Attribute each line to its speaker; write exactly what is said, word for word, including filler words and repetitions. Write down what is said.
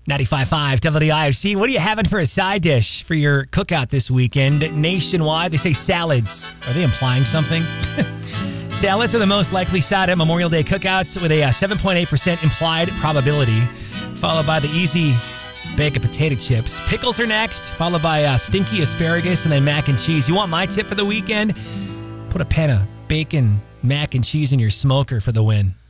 Speaker 1: ninety-five point five W I F C. What are you having for a side dish for your cookout this weekend? Nationwide, they say salads. Are they implying something? Salads are the most likely side at Memorial Day cookouts with a uh, seven point eight percent implied probability, followed by the easy bag of potato chips. Pickles are next, followed by uh, stinky asparagus and then mac and cheese. You want my tip for the weekend? Put a pan of bacon, mac and cheese in your smoker for the win.